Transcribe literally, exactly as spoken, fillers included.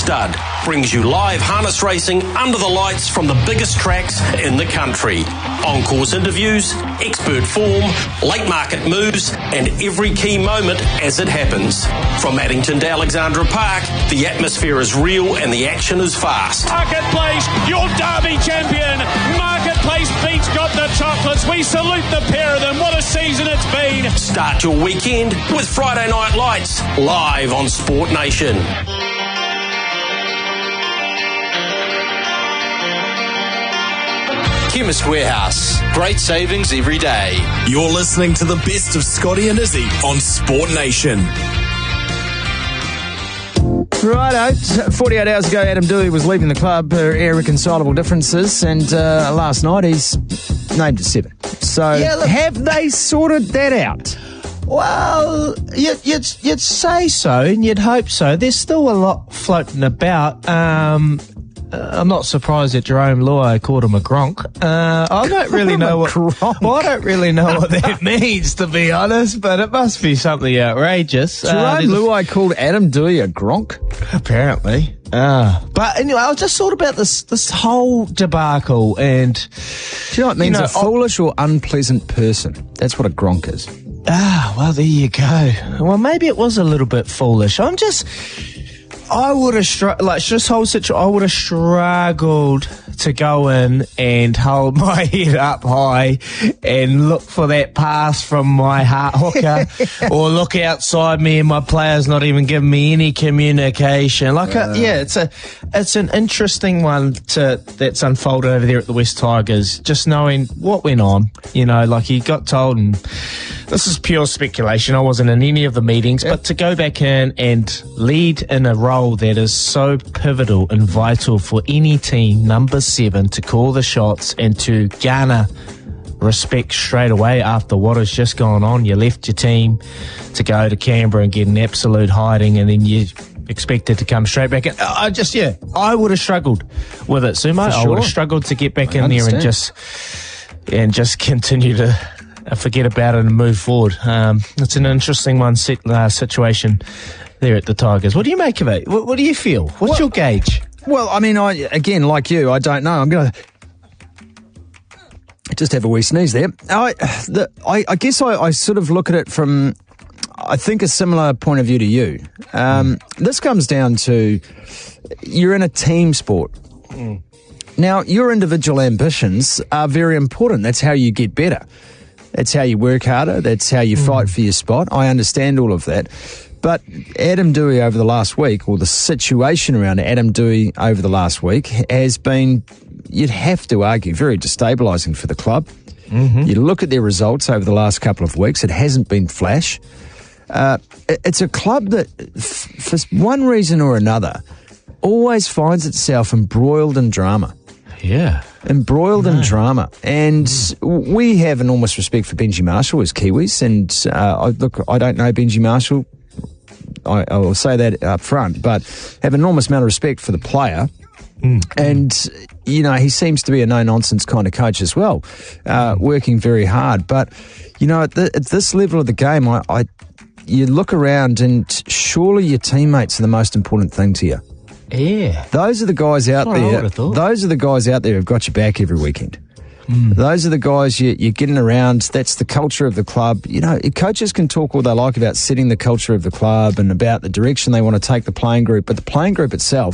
Stud brings you live harness racing under the lights from the biggest tracks in the country. On-course interviews, expert form, late market moves, and every key moment as it happens. From Addington to Alexandra Park, the atmosphere is real and the action is fast. Marketplace, your Derby champion. Marketplace beats Got the Chocolates. We salute the pair of them. What a season it's been. Start your weekend with Friday Night Lights, live on Sport Nation. Chemist Warehouse. Great savings every day. You're listening to the best of Scotty and Izzy on Sport Nation. Righto, forty-eight hours ago, Adam Doueihi was leaving the club for irreconcilable differences, and uh, last night he's named at seven. So Yeah, look- have they sorted that out? Well, you'd, you'd, you'd say so, and you'd hope so. There's still a lot floating about. Um, uh, I'm not surprised that Jerome Luai called him a gronk. Uh, I don't really know what. Gronk. Well, I don't really know what that means, to be honest. But it must be something outrageous. Jerome Uh, there's a- Luai called Adam Doueihi a gronk? Apparently. Ah. But anyway, I just thought about this this whole debacle, and Do you know what it means? You know, a foolish or unpleasant person. That's what a gronk is. ah, well, there you go. Well, maybe it was a little bit foolish. I'm just, I would have str- like this whole situation. I would have struggled to go in and hold my head up high and look for that pass from my heart hooker, or look outside me and my player's not even giving me any communication. Like, a, yeah, it's a, it's an interesting one to that's unfolded over there at the West Tigers. Just knowing what went on, you know, like he got told, and this is pure speculation. I wasn't in any of the meetings, but to go back in and lead in a role that is so pivotal and vital for any team, number seven, to call the shots and to garner respect straight away after what has just gone on. You left your team to go to Canberra and get an absolute hiding, and then you expected to come straight back in. I just, yeah, I would have struggled with it, Sumo. For I would have sure. struggled to get back I in there and understand. just and just continue to uh, forget about it and move forward. Um, it's an interesting one sit, uh, situation there at the Tigers. What do you make of it? What, what do you feel? What's Well- your gauge? Well, I mean, I again, like you, I don't know. I'm going to just have a wee sneeze there. I, the, I, I guess I, I sort of look at it from, I think, a similar point of view to you. Um, this comes down to you're in a team sport. Now, your individual ambitions are very important. That's how you get better. That's how you work harder. That's how you fight for your spot. I understand all of that. But Adam Doueihi over the last week, or the situation around Adam Doueihi over the last week, has been, you'd have to argue, very destabilising for the club. Mm-hmm. You look at their results over the last couple of weeks, it hasn't been flash. Uh, it- it's a club that, f- for one reason or another, always finds itself embroiled in drama. Yeah. Embroiled in drama. And we have enormous respect for Benji Marshall as Kiwis. And uh, I, look, I don't know Benji Marshall. I, I will say that up front, but have an enormous amount of respect for the player. Mm. And, you know, he seems to be a no-nonsense kind of coach as well, uh, working very hard. But, you know, at, the, at this level of the game, I, I, you look around and surely your teammates are the most important thing to you. Yeah. Those are the guys out what I there. would've thought. Those are the guys out there who've got your back every weekend. Mm. Those are the guys you, you're getting around. That's the culture of the club. You know, coaches can talk all they like about setting the culture of the club and about the direction they want to take the playing group, but the playing group itself